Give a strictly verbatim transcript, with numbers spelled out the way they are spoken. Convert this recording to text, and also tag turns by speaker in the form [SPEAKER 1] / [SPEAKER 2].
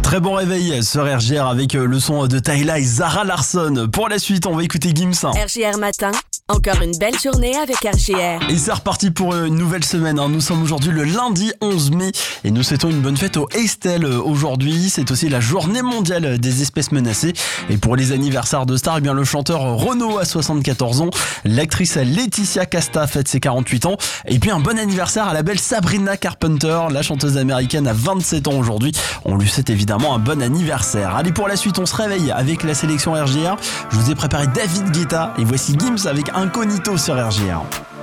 [SPEAKER 1] Très bon réveil sur R G R avec le son de Tyla et Zara Larsson. Pour la suite, on va écouter Gims.
[SPEAKER 2] R G R Matin, encore une belle journée avec R G R.
[SPEAKER 1] Et c'est reparti pour une nouvelle semaine. Nous sommes aujourd'hui le lundi onze mai et nous souhaitons une bonne fête aux Estelle aujourd'hui. C'est aussi la journée mondiale des espèces menacées. Et pour les anniversaires de stars, eh bien le chanteur Renaud a soixante-quatorze ans, l'actrice Laetitia Casta fête ses quarante-huit ans. Et puis un bon anniversaire à la belle Sabrina Carpenter, la chanteuse américaine a vingt-sept ans aujourd'hui. On lui souhaite évidemment un bon anniversaire. Allez, pour la suite, on se réveille avec la sélection R G R. Je vous ai préparé David Guetta et voici Gims avec Incognito sur R G R.